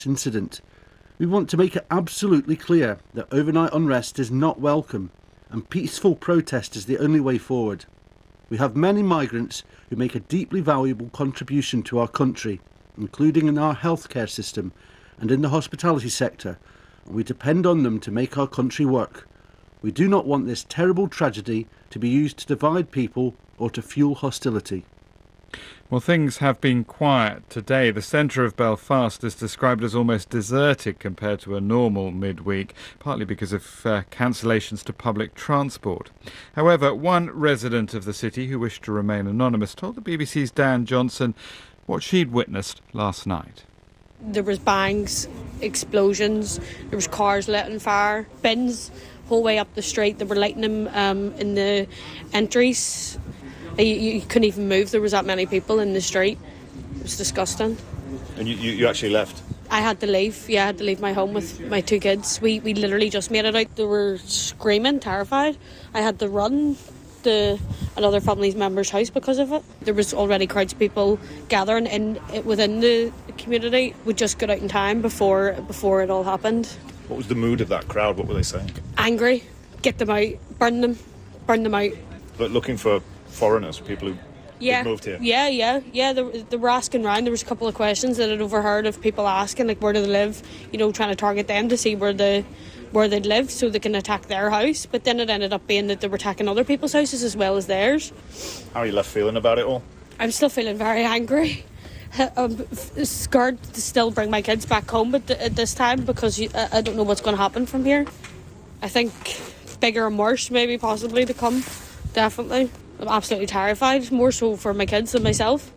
incident. We want to make it absolutely clear that overnight unrest is not welcome and peaceful protest is the only way forward. We have many migrants who make a deeply valuable contribution to our country, including in our healthcare system and in the hospitality sector, and we depend on them to make our country work. We do not want this terrible tragedy to be used to divide people or to fuel hostility. Well, things have been quiet today. The centre of Belfast is described as almost deserted compared to a normal midweek, partly because of cancellations to public transport. However, one resident of the city who wished to remain anonymous told the BBC's Dan Johnson what she'd witnessed last night. There was bangs, explosions, there was cars lit on fire, bins whole way up the street. They were lighting them in the entries. You couldn't even move. There was that many people in the street. It was disgusting. And you actually left? I had to leave. Yeah, I had to leave my home with my two kids. We literally just made it out. They were screaming, terrified. I had to run to another family member's house because of it. There was already crowds of people gathering within the community. We just got out in time before it all happened. What was the mood of that crowd? What were they saying? Angry. Get them out. Burn them out. But looking for foreigners, people who moved here? Yeah. They were asking around. There was a couple of questions that I'd overheard of people asking, like, where do they live? Trying to target them to see where they'd live so they can attack their house. But then it ended up being that they were attacking other people's houses as well as theirs. How are you left feeling about it all? I'm still feeling very angry. I'm scared to still bring my kids back home at this time because I don't know what's going to happen from here. I think bigger and worse maybe possibly to come, definitely. I'm absolutely terrified, more so for my kids than myself.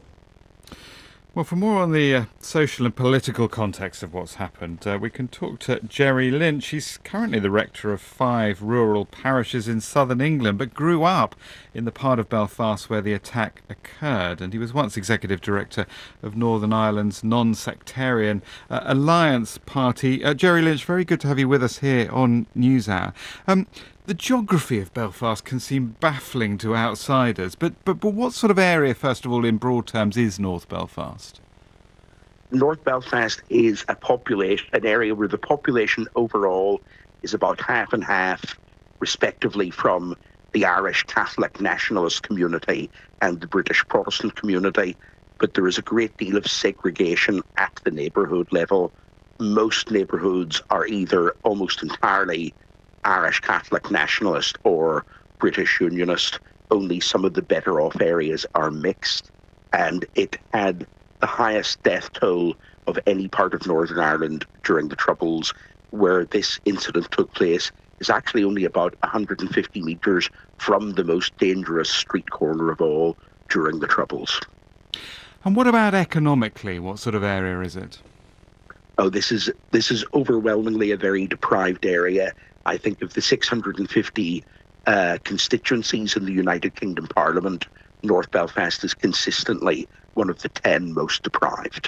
Well, for more on the social and political context of what's happened, we can talk to Jerry Lynch. He's currently the rector of 5 rural parishes in southern England, but grew up in the part of Belfast where the attack occurred. And he was once executive director of Northern Ireland's non-sectarian Alliance Party. Jerry Lynch, very good to have you with us here on NewsHour. The geography of Belfast can seem baffling to outsiders, but what sort of area, first of all, in broad terms, is North Belfast? North Belfast is an area where the population overall is about half and half, respectively, from the Irish Catholic nationalist community and the British Protestant community. But there is a great deal of segregation at the neighbourhood level. Most neighbourhoods are either almost entirely Irish Catholic nationalist or British Unionist. Only some of the better off areas are mixed, and it had the highest death toll of any part of Northern Ireland during the Troubles. Where this incident took place is actually only about 150 metres from the most dangerous street corner of all during the Troubles. And what about economically? What sort of area is it? Oh, this is overwhelmingly a very deprived area. I think of the 650 constituencies in the United Kingdom Parliament, North Belfast is consistently one of the 10 most deprived.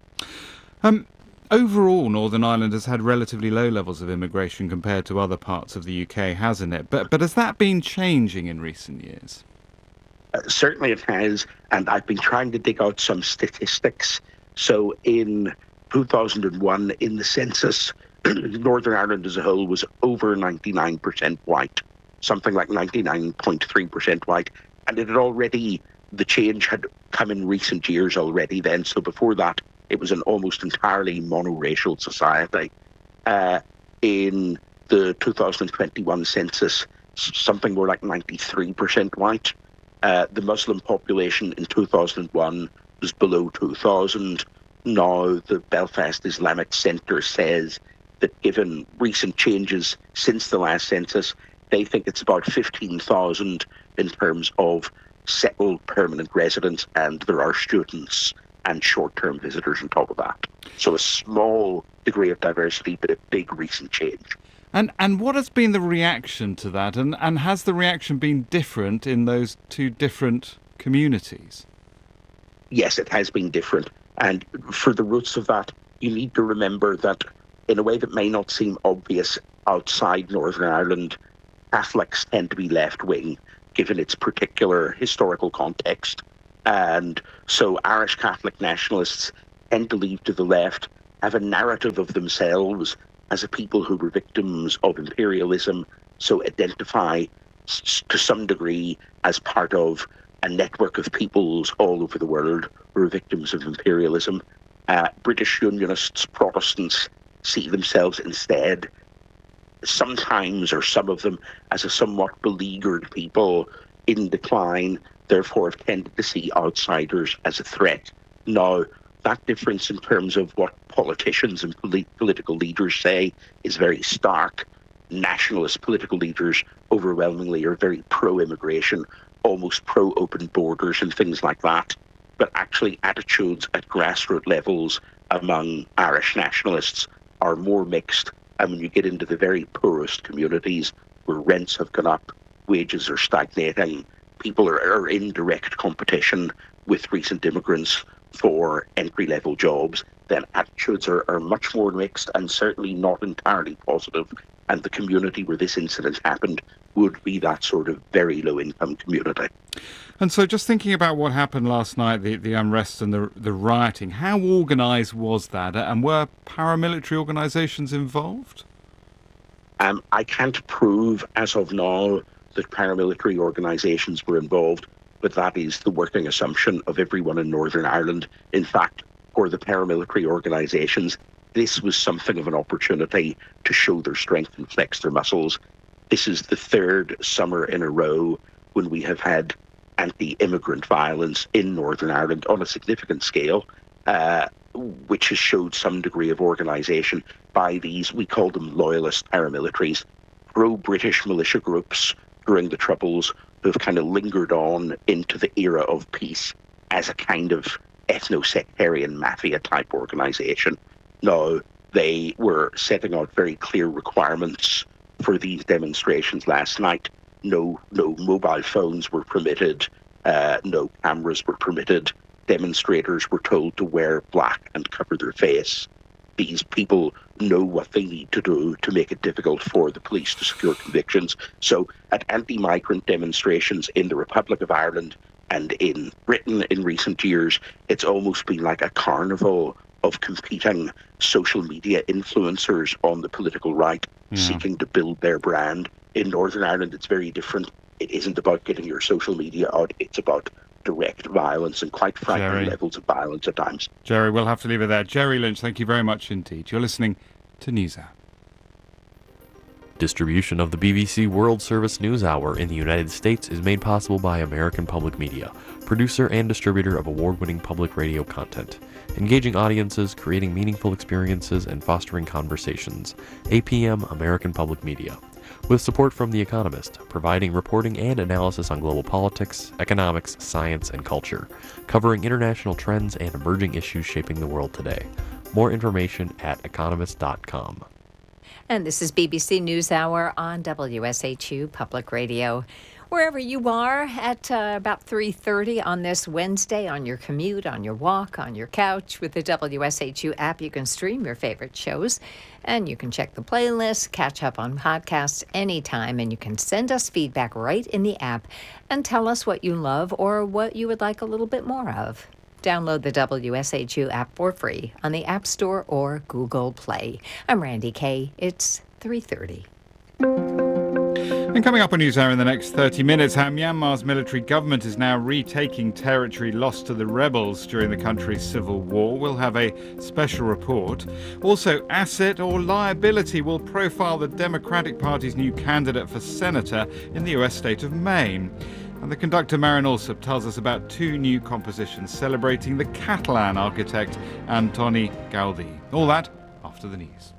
Overall, Northern Ireland has had relatively low levels of immigration compared to other parts of the UK, hasn't it? But has that been changing in recent years? Certainly it has, and I've been trying to dig out some statistics. So in 2001, in the census, Northern Ireland as a whole was over 99% white, something like 99.3% white. And the change had come in recent years already then. So before that, it was an almost entirely monoracial society. In the 2021 census, something more like 93% white. The Muslim population in 2001 was below 2,000. Now the Belfast Islamic Centre says that given recent changes since the last census, they think it's about 15,000 in terms of settled permanent residents, and there are students and short-term visitors on top of that. So a small degree of diversity, but a big recent change. And what has been the reaction to that? And has the reaction been different in those two different communities? Yes, it has been different. And for the roots of that, you need to remember that in a way that may not seem obvious outside Northern Ireland, Catholics tend to be left-wing, given its particular historical context. And so Irish Catholic nationalists tend to lean to the left, have a narrative of themselves as a people who were victims of imperialism, so identify to some degree as part of a network of peoples all over the world who are victims of imperialism. British Unionists, Protestants, see themselves instead, sometimes or some of them, as a somewhat beleaguered people in decline, therefore have tended to see outsiders as a threat. Now, that difference in terms of what politicians and political leaders say is very stark. Nationalist political leaders overwhelmingly are very pro-immigration, almost pro-open borders and things like that. But actually attitudes at grassroots levels among Irish nationalists are more mixed. And when you get into the very poorest communities where rents have gone up, wages are stagnating, people are in direct competition with recent immigrants for entry-level jobs, then attitudes are much more mixed and certainly not entirely positive. And the community where this incident happened would be that sort of very low-income community. And so just thinking about what happened last night, the unrest and the rioting, how organised was that? And were paramilitary organisations involved? I can't prove as of now that paramilitary organisations were involved, but that is the working assumption of everyone in Northern Ireland. In fact, for the paramilitary organisations, this was something of an opportunity to show their strength and flex their muscles. This is the third summer in a row when we have had anti-immigrant violence in Northern Ireland on a significant scale, which has showed some degree of organisation by these, we call them loyalist paramilitaries, pro-British militia groups during the Troubles who have kind of lingered on into the era of peace as a kind of ethno-sectarian mafia-type organisation. Now, they were setting out very clear requirements for these demonstrations last night. No mobile phones were permitted, no cameras were permitted. Demonstrators were told to wear black and cover their face. These people know what they need to do to make it difficult for the police to secure convictions. So at anti-migrant demonstrations in the Republic of Ireland and in Britain in recent years, it's almost been like a carnival of competing social media influencers on the political right, seeking to build their brand. In Northern Ireland, it's very different. It isn't about getting your social media out. It's about direct violence and, quite frankly, levels of violence at times. Jerry, we'll have to leave it there. Jerry Lynch, thank you very much indeed. You're listening to NewsHour. Distribution of the BBC World Service News Hour in the United States is made possible by American Public Media, producer and distributor of award-winning public radio content. Engaging audiences, creating meaningful experiences, and fostering conversations. APM American Public Media. With support from The Economist, providing reporting and analysis on global politics, economics, science, and culture, covering international trends and emerging issues shaping the world today. More information at economist.com. And this is BBC NewsHour on WSHU Public Radio. Wherever you are at about 3:30 on this Wednesday, on your commute, on your walk, on your couch, with the WSHU app, you can stream your favorite shows, and you can check the playlist, catch up on podcasts anytime, and you can send us feedback right in the app and tell us what you love or what you would like a little bit more of. Download the WSHU app for free on the App Store or Google Play. I'm Randy Kay. It's 3:30. And coming up on NewsHour in the next 30 minutes, how Myanmar's military government is now retaking territory lost to the rebels during the country's civil war. We'll have a special report. Also, asset or liability will profile the Democratic Party's new candidate for senator in the US state of Maine. And the conductor Marin Alsop tells us about two new compositions celebrating the Catalan architect Antoni Gaudí. All that after the news.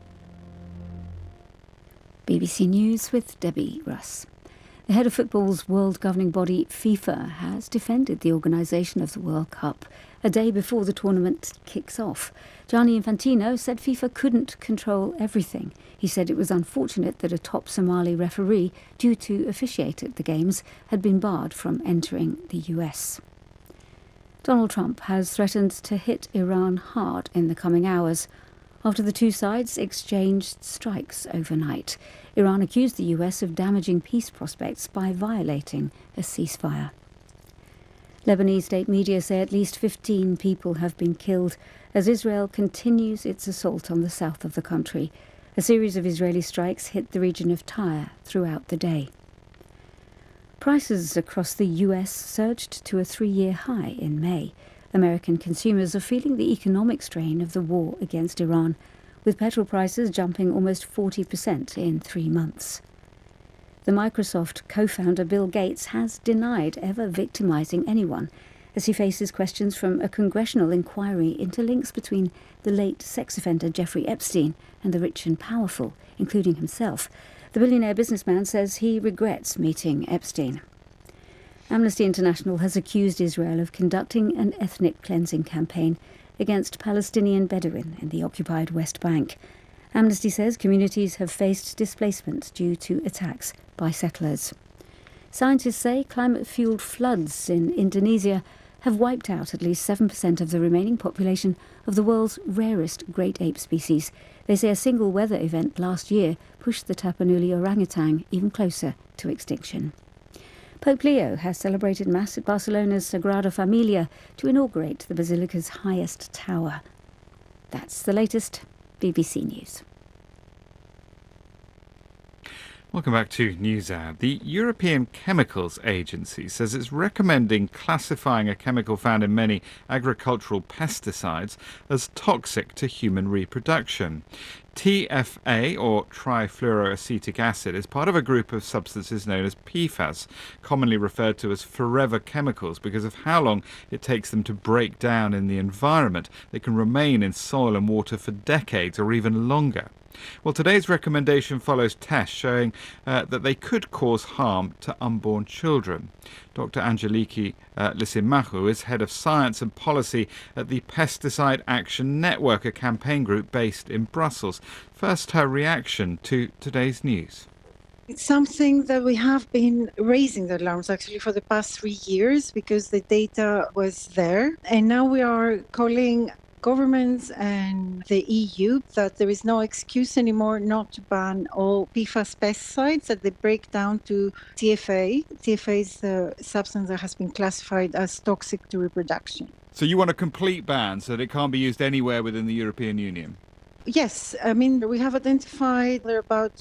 BBC News with Debbie Russ. The head of football's world governing body, FIFA, has defended the organisation of the World Cup a day before the tournament kicks off. Gianni Infantino said FIFA couldn't control everything. He said it was unfortunate that a top Somali referee, due to officiate at the Games, had been barred from entering the US. Donald Trump has threatened to hit Iran hard in the coming hours after the two sides exchanged strikes overnight. Iran accused the US of damaging peace prospects by violating a ceasefire. Lebanese state media say at least 15 people have been killed as Israel continues its assault on the south of the country. A series of Israeli strikes hit the region of Tyre throughout the day. Prices across the US surged to a 3-year high in May. American consumers are feeling the economic strain of the war against Iran, with petrol prices jumping almost 40% in 3 months. The Microsoft co-founder Bill Gates has denied ever victimizing anyone, as he faces questions from a congressional inquiry into links between the late sex offender Jeffrey Epstein and the rich and powerful, including himself. The billionaire businessman says he regrets meeting Epstein. Amnesty International has accused Israel of conducting an ethnic cleansing campaign against Palestinian Bedouin in the occupied West Bank. Amnesty says communities have faced displacement due to attacks by settlers. Scientists say climate-fueled floods in Indonesia have wiped out at least 7% of the remaining population of the world's rarest great ape species. They say a single weather event last year pushed the Tapanuli orangutan even closer to extinction. Pope Leo has celebrated Mass at Barcelona's Sagrada Familia to inaugurate the Basilica's highest tower. That's the latest. BBC News. Welcome back to NewsHour. The European Chemicals Agency says it's recommending classifying a chemical found in many agricultural pesticides as toxic to human reproduction. TFA, or trifluoroacetic acid, is part of a group of substances known as PFAS, commonly referred to as forever chemicals because of how long it takes them to break down in the environment. They can remain in soil and water for decades or even longer. Well, today's recommendation follows tests showing that they could cause harm to unborn children. Dr. Angeliki Lysimachou is head of science and policy at the Pesticide Action Network, a campaign group based in Brussels. First, her reaction to today's news. It's something that we have been raising the alarms actually for the past 3 years because the data was there. And now we are calling governments and the EU that there is no excuse anymore not to ban all PFAS pesticides, that they break down to TFA. TFA is the substance that has been classified as toxic to reproduction. So you want a complete ban so that it can't be used anywhere within the European Union? Yes, I mean, we have identified there are about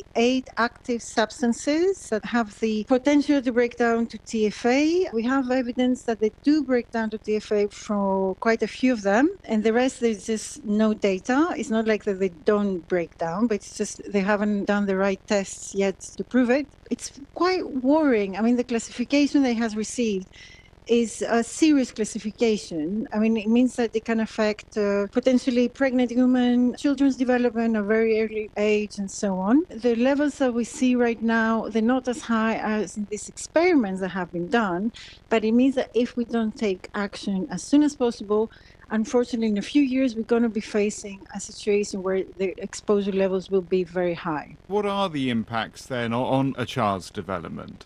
28 active substances that have the potential to break down to TFA. We have evidence that they do break down to TFA for quite a few of them, and the rest there's just no data. It's not like that they don't break down, but it's just they haven't done the right tests yet to prove it. It's quite worrying. I mean, the classification they has received is a serious classification. I mean, it means that it can affect potentially pregnant women, children's development at a very early age, and so on. The levels that we see right now, they're not as high as in these experiments that have been done, but it means that if we don't take action as soon as possible, unfortunately, in a few years, we're going to be facing a situation where the exposure levels will be very high. What are the impacts then on a child's development?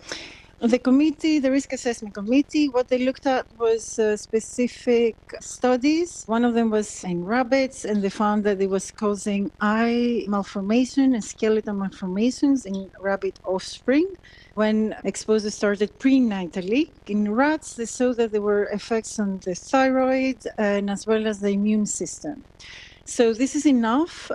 The committee, the risk assessment committee, what they looked at was specific studies. One of them was in rabbits, and they found that it was causing eye malformation and skeletal malformations in rabbit offspring when exposure started prenatally. In rats, they saw that there were effects on the thyroid and as well as the immune system. So this is enough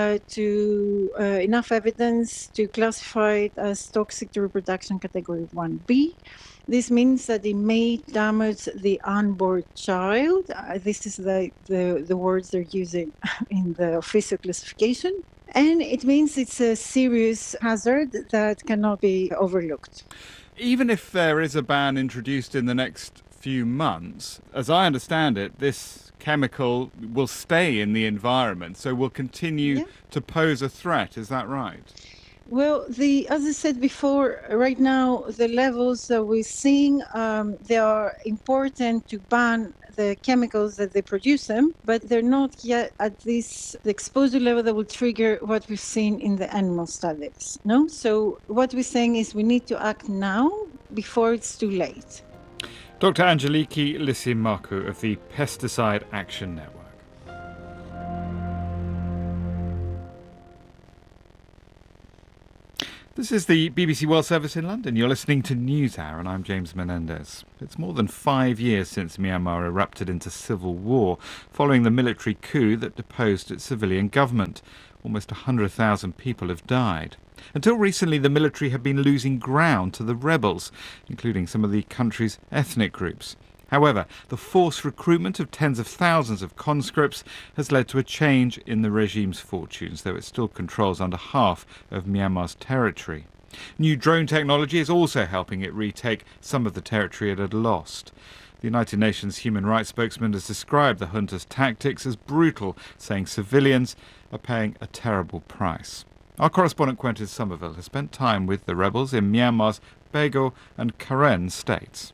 enough evidence to classify it as toxic to reproduction category 1B. This means that it may damage the unborn child. This is the words they're using in the official classification. And it means it's a serious hazard that cannot be overlooked. Even if there is a ban introduced in the next few months, as I understand it, this chemical will stay in the environment, so will continue to pose a threat. Is that right? Well, as I said before, right now the levels that we're seeing, they are important to ban the chemicals that they produce them, but they're not yet at the exposure level that will trigger what we've seen in the animal studies. No, so what we're saying is we need to act now before it's too late. Dr. Angeliki Lysimachou of the Pesticide Action Network. This is the BBC World Service in London. You're listening to NewsHour and I'm James Menendez. It's more than 5 years since Myanmar erupted into civil war following the military coup that deposed its civilian government. Almost 100,000 people have died. Until recently, the military had been losing ground to the rebels, including some of the country's ethnic groups. However, the forced recruitment of tens of thousands of conscripts has led to a change in the regime's fortunes, though it still controls under half of Myanmar's territory. New drone technology is also helping it retake some of the territory it had lost. The United Nations human rights spokesman has described the junta's tactics as brutal, saying civilians are paying a terrible price. Our correspondent Quentin Somerville has spent time with the rebels in Myanmar's Bago and Karen states.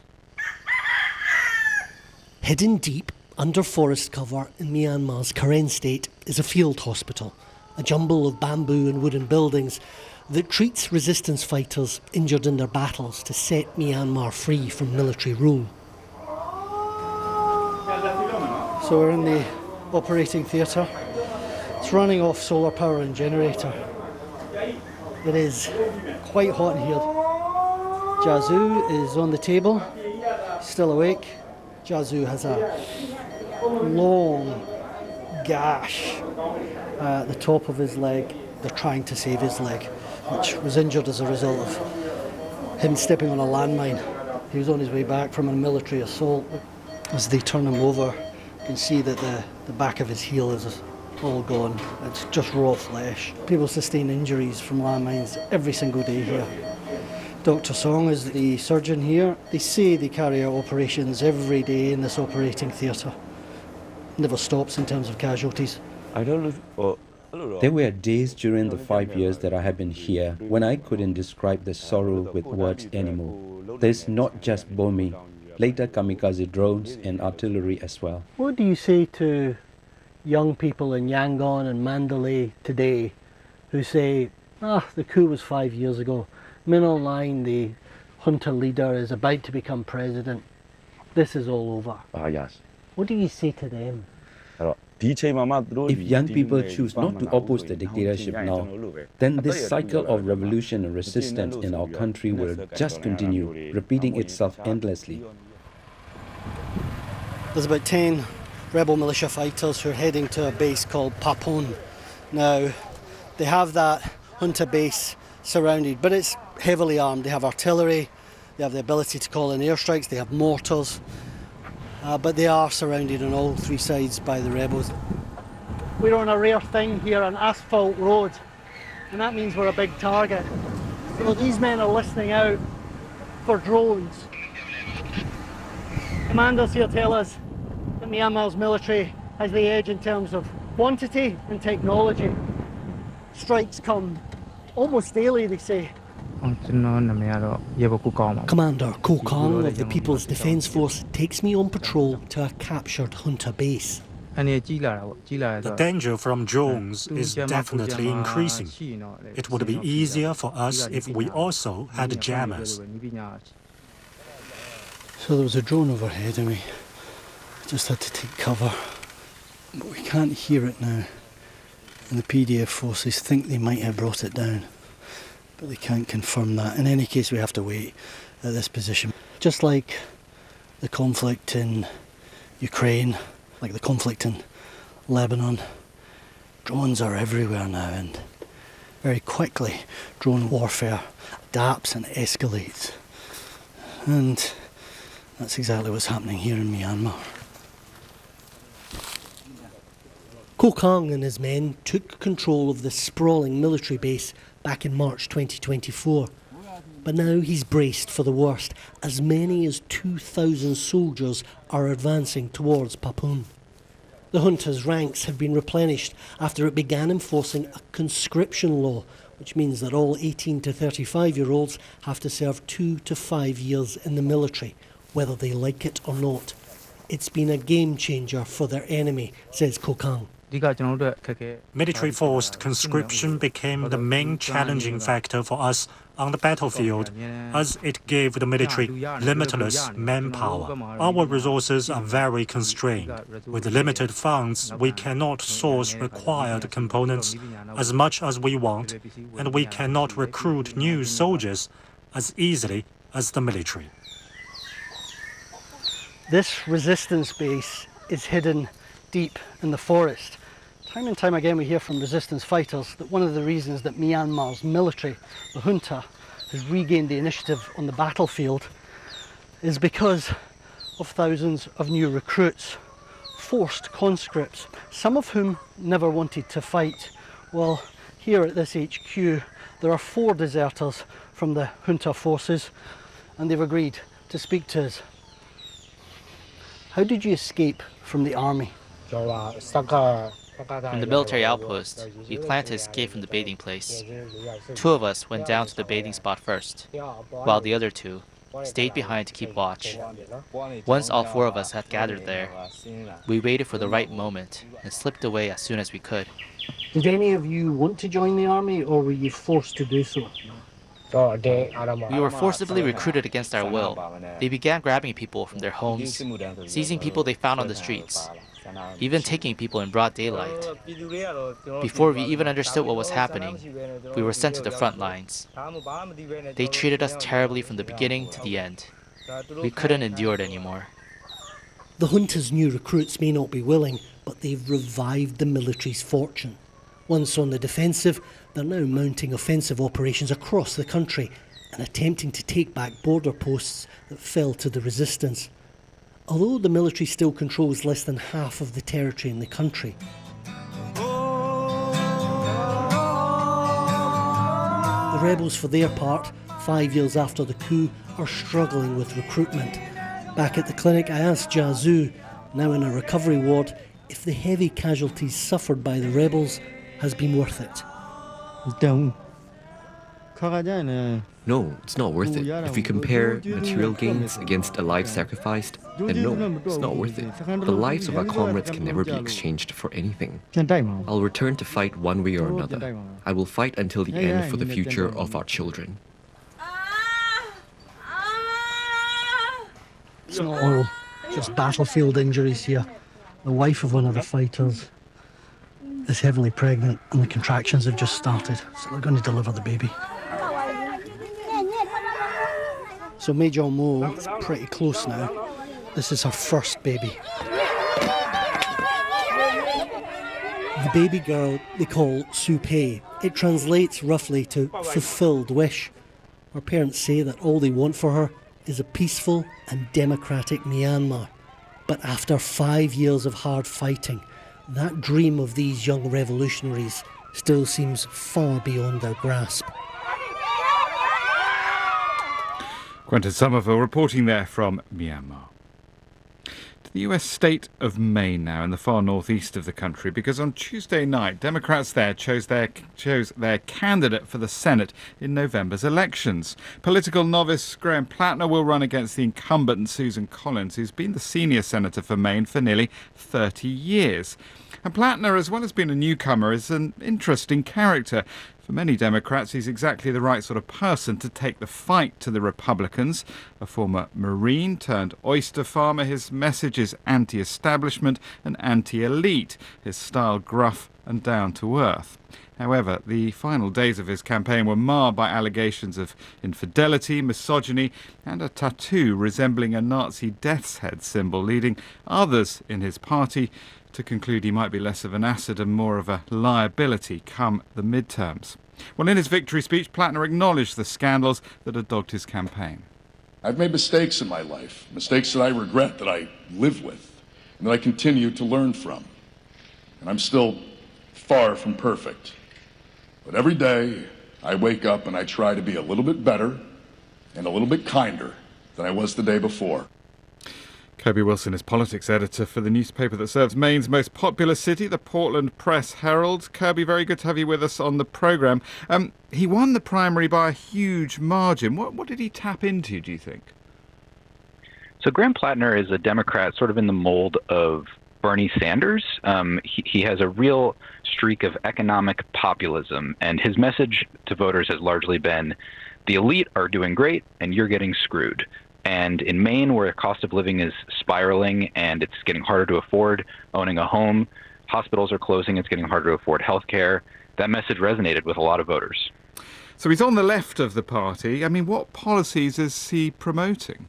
Hidden deep under forest cover in Myanmar's Karen state is a field hospital, a jumble of bamboo and wooden buildings that treats resistance fighters injured in their battles to set Myanmar free from military rule. So we're in the operating theatre. It's running off solar power and generator. It is quite hot in here. Jazu is on the table, still awake. Jazu has a long gash at the top of his leg. They're trying to save his leg, which was injured as a result of him stepping on a landmine. He was on his way back from a military assault. As they turn him over, you can see that the back of his heel is all gone. It's just raw flesh. People sustain injuries from landmines every single day here. Dr. Song is the surgeon here. They say they carry out operations every day in this operating theatre. Never stops in terms of casualties. There were days during the 5 years that I have been here when I couldn't describe the sorrow with words anymore. There's not just bombing, later kamikaze drones and artillery as well. What do you say to young people in Yangon and Mandalay today who say, the coup was 5 years ago. Min Aung Hlaing, the junta leader, is about to become president. This is all over. Yes. What do you say to them? If young people choose not to oppose the dictatorship now, then this cycle of revolution and resistance in our country will just continue, repeating itself endlessly. There's about 10 rebel militia fighters who are heading to a base called Papon. Now, they have that junta base surrounded, but it's heavily armed. They have artillery, they have the ability to call in airstrikes, they have mortars, but they are surrounded on all three sides by the rebels. We're on a rare thing here, an asphalt road, and that means we're a big target. So these men are listening out for drones. Commanders here tell us that Myanmar's military has the edge in terms of quantity and technology. Strikes come almost daily, they say. Commander Ko Kang of the People's Defence Force takes me on patrol to a captured junta base. The danger from drones is definitely increasing. It would be easier for us if we also had jammers. So there was a drone overhead and we just had to take cover. But we can't hear it now. And the PDF forces think they might have brought it down, but they can't confirm that. In any case, we have to wait at this position. Just like the conflict in Ukraine, like the conflict in Lebanon, drones are everywhere now, and very quickly drone warfare adapts and escalates. And that's exactly what's happening here in Myanmar. Ko Kang and his men took control of the sprawling military base back in March 2024. But now he's braced for the worst. As many as 2,000 soldiers are advancing towards Papon. The junta's ranks have been replenished after it began enforcing a conscription law, which means that all 18 to 35-year-olds have to serve 2 to 5 years in the military, whether they like it or not. It's been a game changer for their enemy, says Ko Kang. Military forced conscription became the main challenging factor for us on the battlefield, as it gave the military limitless manpower. Our resources are very constrained. With limited funds, we cannot source required components as much as we want, and we cannot recruit new soldiers as easily as the military. This resistance base is hidden deep in the forest. Time and time again we hear from resistance fighters that one of the reasons that Myanmar's military, the junta, has regained the initiative on the battlefield is because of thousands of new recruits, forced conscripts, some of whom never wanted to fight. Well, here at this HQ there are 4 deserters from the junta forces, and they've agreed to speak to us. How did you escape from the army? From the military outpost, we planned to escape from the bathing place. 2 of us went down to the bathing spot first, while the other 2 stayed behind to keep watch. Once all 4 of us had gathered there, we waited for the right moment and slipped away as soon as we could. Did any of you want to join the army, or were you forced to do so? We were forcibly recruited against our will. They began grabbing people from their homes, seizing people they found on the streets, even taking people in broad daylight. Before we even understood what was happening, we were sent to the front lines. They treated us terribly from the beginning to the end. We couldn't endure it anymore. The junta's new recruits may not be willing, but they've revived the military's fortune. Once on the defensive, they're now mounting offensive operations across the country and attempting to take back border posts that fell to the resistance. Although the military still controls less than half of the territory in the country. The rebels, for their part, 5 years after the coup, are struggling with recruitment. Back at the clinic, I asked Jia Zhu, now in a recovery ward, if the heavy casualties suffered by the rebels has been worth it. No, it's not worth it. If we compare material gains against a life sacrificed, then no, it's not worth it. The lives of our comrades can never be exchanged for anything. I'll return to fight one way or another. I will fight until the end for the future of our children. It's not all just battlefield injuries here. The wife of one of the fighters is heavily pregnant and the contractions have just started, so they're going to deliver the baby. So Major Mo is pretty close now. This is her first baby. The baby girl they call Su Pei. It translates roughly to fulfilled wish. Her parents say that all they want for her is a peaceful and democratic Myanmar. But after 5 years of hard fighting, that dream of these young revolutionaries still seems far beyond their grasp. Quentin Somerville reporting there from Myanmar. To the US state of Maine now, in the far northeast of the country, because on Tuesday night, Democrats there chose their candidate for the Senate in November's elections. Political novice Graham Plattner will run against the incumbent Susan Collins, who's been the senior senator for Maine for nearly 30 years. And Plattner, as well as being a newcomer, is an interesting character. For many Democrats, he's exactly the right sort of person to take the fight to the Republicans. A former Marine turned oyster farmer, his message is anti-establishment and anti-elite, his style gruff and down-to-earth. However, the final days of his campaign were marred by allegations of infidelity, misogyny, and a tattoo resembling a Nazi death's head symbol, leading others in his party to conclude he might be less of an asset and more of a liability come the midterms. Well, in his victory speech, Plattner acknowledged the scandals that had dogged his campaign. I've made mistakes in my life, mistakes that I regret, that I live with, and that I continue to learn from. And I'm still far from perfect. But every day, I wake up and I try to be a little bit better and a little bit kinder than I was the day before. Kirby Wilson is politics editor for the newspaper that serves Maine's most popular city, the Portland Press-Herald. Kirby, very good to have you with us on the programme. He won the primary by a huge margin. What did he tap into, do you think? So Graham Plattner is a Democrat sort of in the mold of Bernie Sanders. He has a real streak of economic populism, and his message to voters has largely been, the elite are doing great and you're getting screwed. And in Maine, where the cost of living is spiraling and it's getting harder to afford owning a home, hospitals are closing, it's getting harder to afford health care, that message resonated with a lot of voters. So he's on the left of the party. I mean, what policies is he promoting?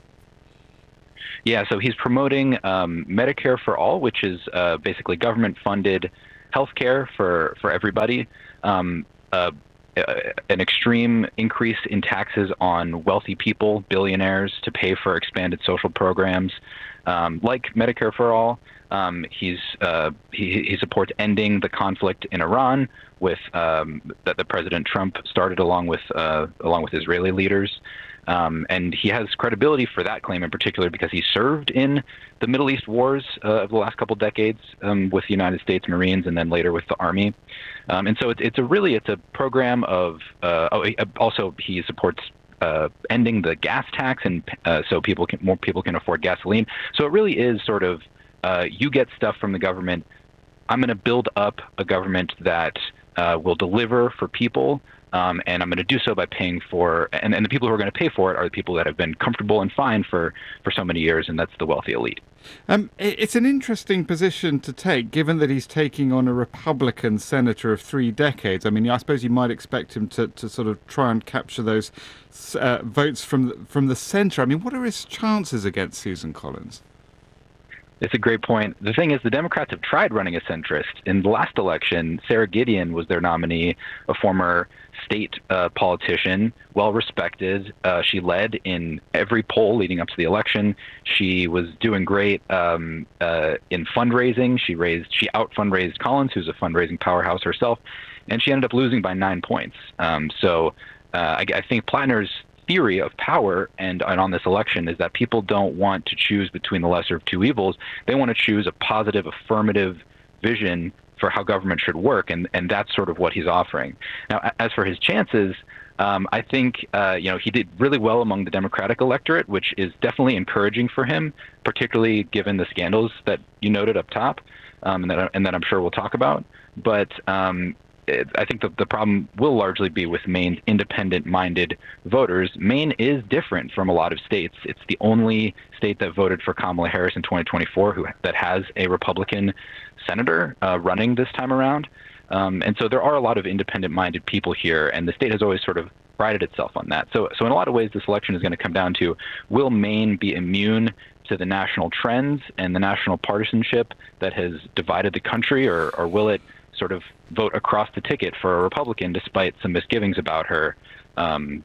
Yeah, so he's promoting Medicare for All, which is basically government-funded health care for everybody, an extreme increase in taxes on wealthy people, billionaires, to pay for expanded social programs like Medicare for All. He supports ending the conflict in Iran that the President Trump started along with Israeli leaders. And he has credibility for that claim in particular because he served in the Middle East wars of the last couple decades with the United States Marines and then later with the Army. And so it's a program of also he supports ending the gas tax, and so more people can afford gasoline. So it really is sort of you get stuff from the government. I'm going to build up a government that will deliver for people. And I'm going to do so by paying for, and the people who are going to pay for it are the people that have been comfortable and fine for so many years, and that's the wealthy elite. It's an interesting position to take, given that he's taking on a Republican senator of 3 decades. I mean, I suppose you might expect him to sort of try and capture those votes from the centre. I mean, what are his chances against Susan Collins? It's a great point. The thing is, the Democrats have tried running a centrist. In the last election, Sarah Gideon was their nominee, a former state politician, well-respected. She led in every poll leading up to the election. She was doing great in fundraising. She out-fundraised Collins, who's a fundraising powerhouse herself, and she ended up losing by 9 points. So I think Plattner's theory of power and on this election is that people don't want to choose between the lesser of two evils. They want to choose a positive, affirmative vision for how government should work, and that's sort of what he's offering. Now, as for his chances, I think he did really well among the Democratic electorate, which is definitely encouraging for him, particularly given the scandals that you noted up top, and that I'm sure we'll talk about. But I think the problem will largely be with Maine's independent-minded voters. Maine is different from a lot of states. It's the only state that voted for Kamala Harris in 2024 that has a Republican senator running this time around. And so there are a lot of independent-minded people here, and the state has always sort of prided itself on that. So in a lot of ways, this election is going to come down to, will Maine be immune to the national trends and the national partisanship that has divided the country, or will it sort of vote across the ticket for a Republican despite some misgivings about her, and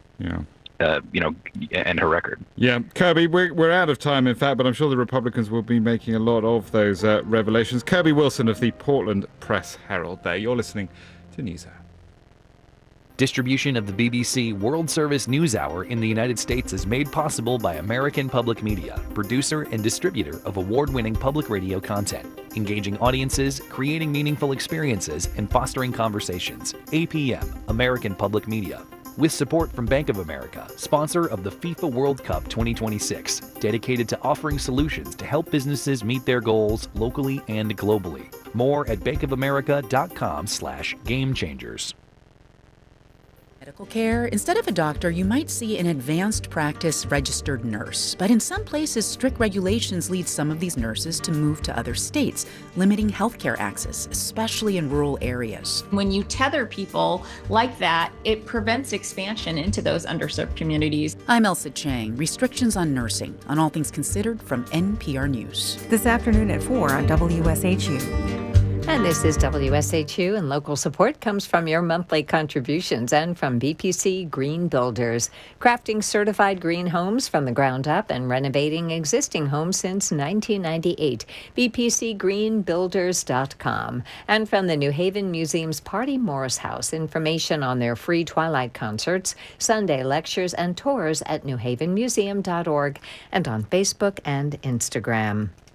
her record. Yeah, Kirby, we're out of time, in fact, but I'm sure the Republicans will be making a lot of those revelations. Kirby Wilson of the Portland Press-Herald there. You're listening to NewsHour. Distribution of the BBC World Service News Hour in the United States is made possible by American Public Media, producer and distributor of award-winning public radio content, engaging audiences, creating meaningful experiences, and fostering conversations. APM, American Public Media. With support from Bank of America, sponsor of the FIFA World Cup 2026, dedicated to offering solutions to help businesses meet their goals locally and globally. More at bankofamerica.com/gamechangers. Medical care, instead of a doctor, you might see an advanced practice registered nurse. But in some places, strict regulations lead some of these nurses to move to other states, limiting healthcare access, especially in rural areas. When you tether people like that, it prevents expansion into those underserved communities. I'm Elsa Chang. Restrictions on nursing, on All Things Considered from NPR News. This afternoon at 4 on WSHU. And this is WSHU, and local support comes from your monthly contributions and from BPC Green Builders, crafting certified green homes from the ground up and renovating existing homes since 1998. BPCGreenBuilders.com. And from the New Haven Museum's Party Morris House, information on their free Twilight concerts, Sunday lectures, and tours at newhavenmuseum.org and on Facebook and Instagram.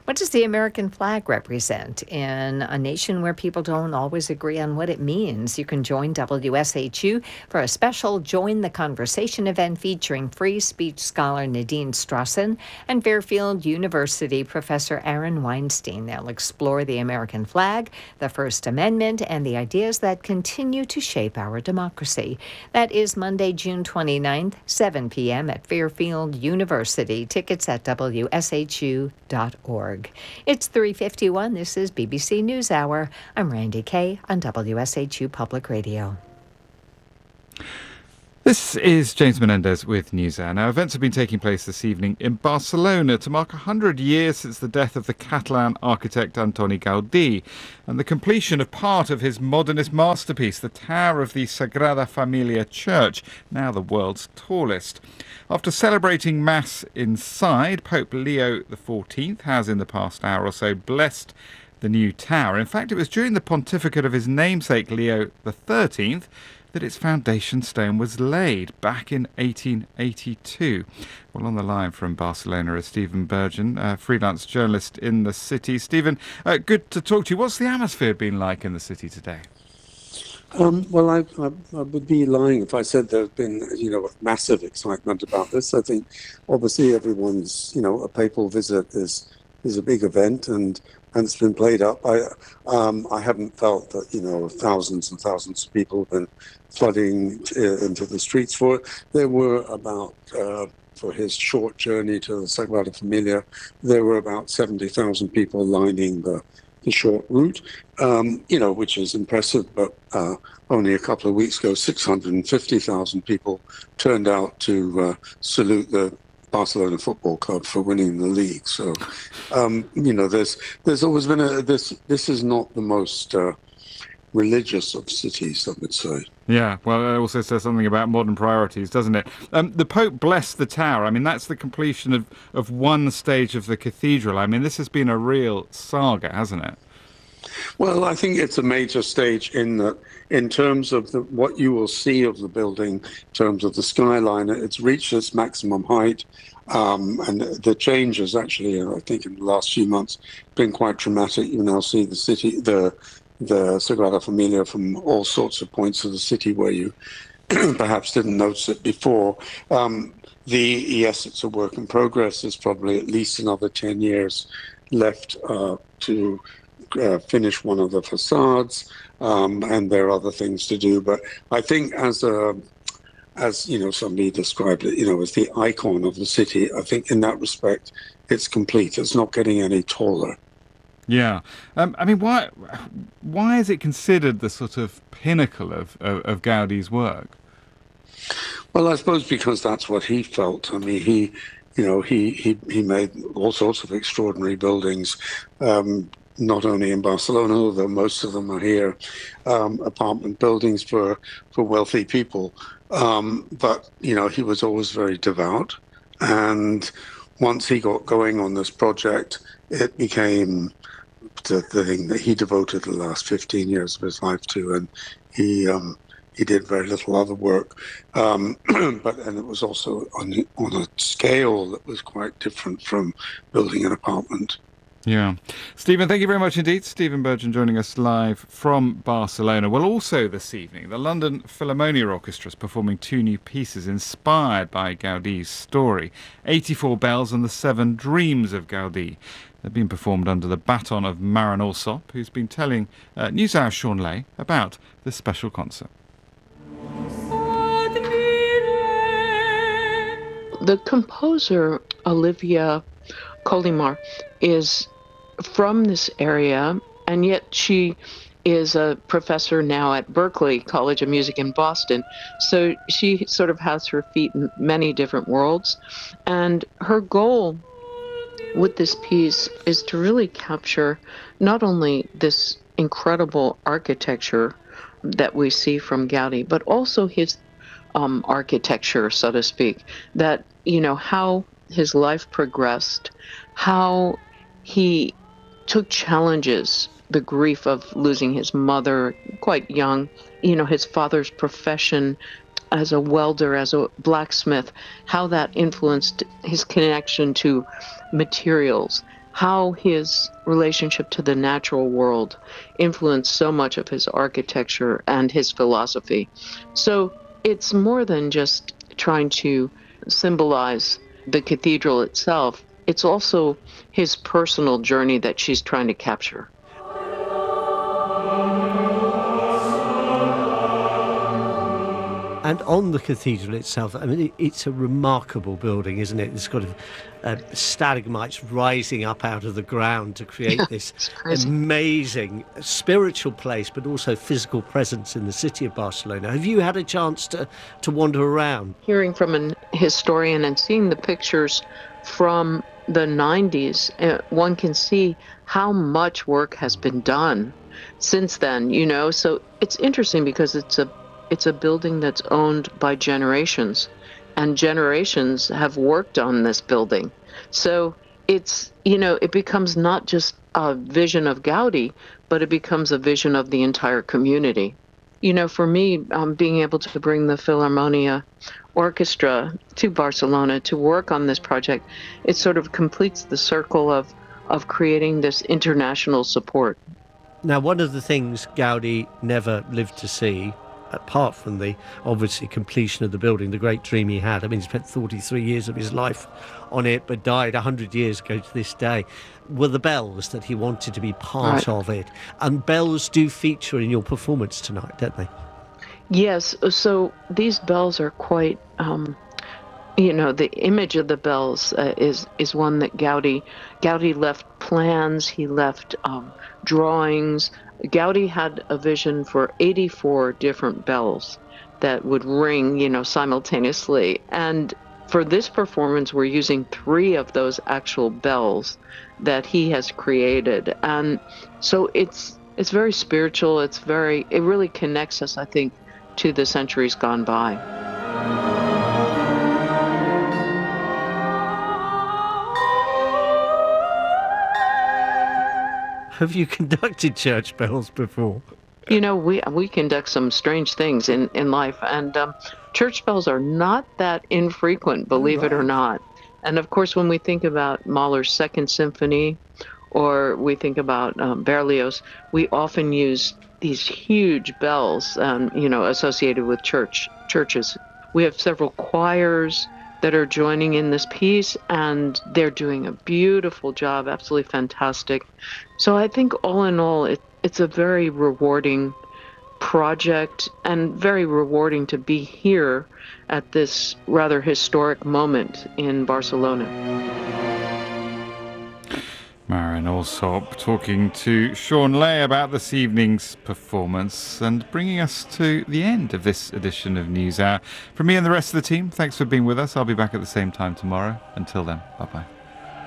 What does the American flag represent in a nation where people don't always agree on what it means? You can join WSHU for a special Join the Conversation event featuring free speech scholar Nadine Strassen and Fairfield University Professor Aaron Weinstein. They'll explore the American flag, the First Amendment, and the ideas that continue to shape our democracy. That is Monday, June 29th, 7 p.m. at Fairfield University. Tickets at WSHU.org. It's 3:51. This is BBC NewsHour. I'm Randy Kay on WSHU Public Radio. This is James Menendez with NewsHour. Now, events have been taking place this evening in Barcelona to mark 100 years since the death of the Catalan architect Antoni Gaudí and the completion of part of his modernist masterpiece, the Tower of the Sagrada Familia Church, now the world's tallest. After celebrating Mass inside, Pope Leo XIV has in the past hour or so blessed the new tower. In fact, it was during the pontificate of his namesake Leo XIII that its foundation stone was laid back in 1882. Well, on the line from Barcelona is Stephen Burgeon, freelance journalist in the city. Stephen, good to talk to you. What's the atmosphere been like in the city today? Well, I would be lying if I said there's been, massive excitement about this. I think, obviously, everyone's, a papal visit is a big event, and it's been played up. I haven't felt that, thousands and thousands of people have been flooding into the streets for it. There were about, for his short journey to the Sagrada Familia, there were about 70,000 people lining the short route, which is impressive, but only a couple of weeks ago, 650,000 people turned out to salute the Barcelona Football Club for winning the league. So, there's always been this is not the most religious of cities, I would say. Yeah, well, it also says something about modern priorities, doesn't it? The Pope blessed the tower. I mean, that's the completion of one stage of the cathedral. I mean, this has been a real saga, hasn't it? Well, I think it's a major stage in terms of what you will see of the building, in terms of the skyline. It's reached its maximum height, and the changes actually, I think, in the last few months, been quite dramatic. You now see the city, the Sagrada Familia from all sorts of points of the city where you perhaps didn't notice it before. Yes, it's a work in progress. There's probably at least another 10 years left to finish one of the facades, and there are other things to do. But I think as somebody described it, as the icon of the city, I think in that respect, it's complete. It's not getting any taller. Yeah. I mean, why is it considered the sort of pinnacle of Gaudí's work? Well, I suppose because that's what he felt. I mean, he made all sorts of extraordinary buildings, not only in Barcelona, although most of them are here, apartment buildings for wealthy people. But, he was always very devout. And once he got going on this project, it became the thing that he devoted the last 15 years of his life to. And he did very little other work. And it was also on a scale that was quite different from building an apartment. Yeah. Stephen, thank you very much indeed. Stephen Burgeon joining us live from Barcelona. Well, also this evening, the London Philharmonia Orchestra is performing 2 new pieces inspired by Gaudí's story, 84 Bells and the 7 Dreams of Gaudí. They've been performed under the baton of Maren Alsop, who's been telling NewsHour's Sean Lay about this special concert. The composer, Olivia Colimar, is from this area, and yet she is a professor now at Berklee College of Music in Boston. So she sort of has her feet in many different worlds. And her goal with this piece is to really capture not only this incredible architecture that we see from Gaudí, but also his architecture, so to speak, that, how his life progressed, how he took challenges, the grief of losing his mother quite young, his father's profession as a welder, as a blacksmith, how that influenced his connection to materials, how his relationship to the natural world influenced so much of his architecture and his philosophy. So it's more than just trying to symbolize the cathedral itself. It's also his personal journey that she's trying to capture. And on the cathedral itself, I mean, it's a remarkable building, isn't it? It's got stalagmites rising up out of the ground to create this amazing spiritual place, but also physical presence in the city of Barcelona. Have you had a chance to wander around? Hearing from an historian and seeing the pictures from the 90s, one can see how much work has been done since then, you know. So it's interesting because it's a building that's owned by generations, and generations have worked on this building. So it's, you know, it becomes not just a vision of Gaudi, but it becomes a vision of the entire community. You know, for me, being able to bring the Philharmonia Orchestra to Barcelona to work on this project, it sort of completes the circle of creating this international support. Now, one of the things Gaudi never lived to see, apart from the, obviously, completion of the building, the great dream he had. I mean, he spent 43 years of his life on it, but died 100 years ago to this day, were the bells, that he wanted to be part of it. And bells do feature in your performance tonight, don't they? Yes, so these bells are quite, you know, the image of the bells is one that Gaudi left plans, he left drawings. Gaudi had a vision for 84 different bells that would ring, you know, simultaneously. And for this performance, we're using 3 of those actual bells that he has created. And so it's very spiritual. It really connects us, I think, to the centuries gone by. Have you conducted church bells before? You know, we conduct some strange things in life, and church bells are not that infrequent, believe it or not. And of course, when we think about Mahler's Second Symphony, or we think about Berlioz, we often use these huge bells, you know, associated with churches. We have several choirs that are joining in this piece, and they're doing a beautiful job, absolutely fantastic. So I think all in all, it's a very rewarding project and very rewarding to be here at this rather historic moment in Barcelona. Marion Alsop talking to Sean Lay about this evening's performance and bringing us to the end of this edition of NewsHour. From me and the rest of the team, thanks for being with us. I'll be back at the same time tomorrow. Until then, bye-bye.